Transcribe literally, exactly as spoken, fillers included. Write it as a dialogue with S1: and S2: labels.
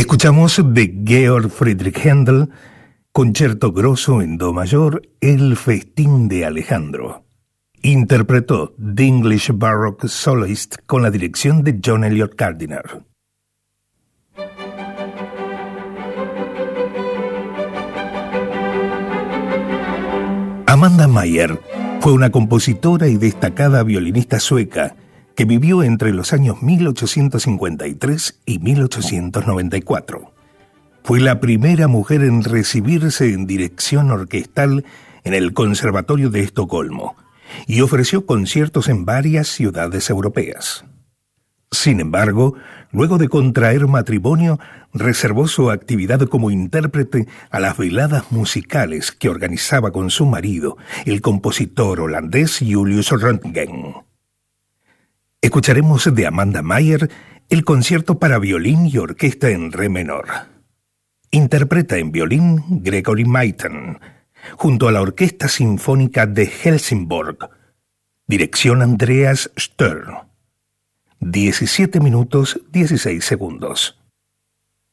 S1: Escuchamos de Georg Friedrich Händel, Concierto Grosso en Do mayor, El festín de Alejandro. Interpretó The English Baroque Soloist con la dirección de John Eliot Gardiner. Amanda Meyer fue una compositora y destacada violinista sueca que vivió entre los años mil ochocientos cincuenta y tres y mil ochocientos noventa y cuatro. Fue la primera mujer en recibirse en dirección orquestal en el Conservatorio de Estocolmo y ofreció conciertos en varias ciudades europeas. Sin embargo, luego de contraer matrimonio, reservó su actividad como intérprete a las veladas musicales que organizaba con su marido, el compositor holandés Julius Röntgen. Escucharemos de Amanda Meyer el concierto para violín y orquesta en re menor. Interpreta en violín Gregory Maiten, junto a la Orquesta Sinfónica de Helsingborg. Dirección Andreas Stern. diecisiete minutos dieciséis segundos.